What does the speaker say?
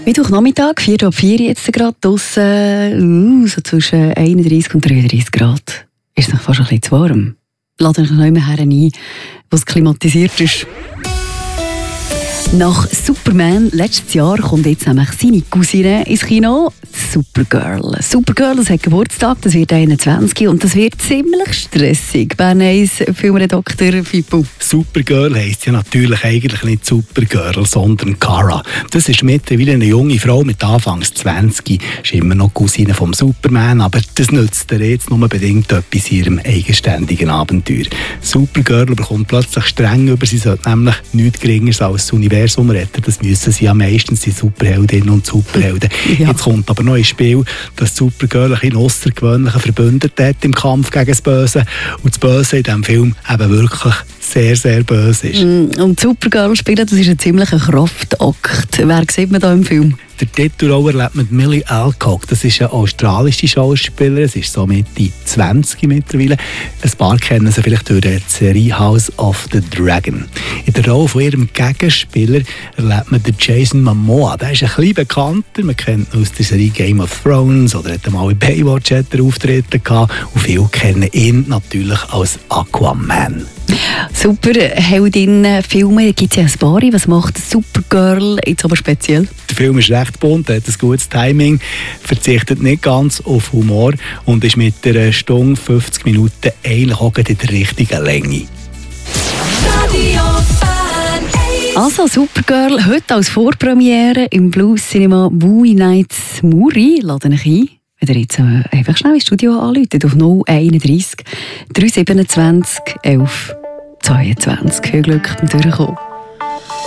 Mittwochnachmittag, 4:04 jetzt gerade draussen, so zwischen 31 und 33 Grad. Ist es fast ein bisschen zu warm. Lade euch noch nicht mehr ein, wo es klimatisiert ist. Nach Superman letztes Jahr kommt jetzt nämlich seine Cousine ins Kino, Supergirl. Supergirl, das hat Geburtstag, das wird 21 und das wird ziemlich stressig. Bern 1 Filmredakteur Fippo. Supergirl heisst ja natürlich eigentlich nicht Supergirl, sondern Kara. Das ist mittlerweile eine junge Frau mit Anfangs 20, ist immer noch Cousine vom Superman, aber das nützt ihr jetzt nur bedingt etwas in ihrem eigenständigen Abenteuer. Supergirl bekommt plötzlich streng über, sie sollte nämlich nichts Geringeres als das Universum retten. Das müssen sie ja meistens die Superheldinnen und Superhelden. Ja. Jetzt kommt aber noch ins Spiel, dass Supergirl einen außergewöhnlichen Verbündeten hat im Kampf gegen das Böse. Und das Böse in diesem Film eben wirklich sehr, sehr böse ist. Und Supergirl spielen, das ist ein ziemlicher Kraftakt. Wer sieht man da im Film? Der Titelrolle erlebt mit Millie Alcock. Das ist eine australische Schauspielerin. Sie ist so Mitte 20 mittlerweile. Ein paar kennen sie vielleicht durch die Serie House of the Dragon. In der Rolle von ihrem Gegenspieler erlebt man den Jason Momoa. Der ist ein bisschen bekannter. Man kennt ihn aus der Serie Game of Thrones oder hat mal in Baywatch Auftritte gehabt. Und viele kennen ihn natürlich als Aquaman. Superheldinnen-Filme gibt es ja ein paar. Was macht Supergirl jetzt aber speziell? Der Film ist recht bunt, hat ein gutes Timing, verzichtet nicht ganz auf Humor und ist mit einer Stunde 50 Minuten eigentlich auch in der richtigen Länge. Also Supergirl, heute als Vorpremiere im Blues Cinema Movie Nights Muri. Laden euch ein. Wenn ihr jetzt einfach schnell ins Studio anruft, auf 031 327 11 22. Viel Glück beim Durchkommen.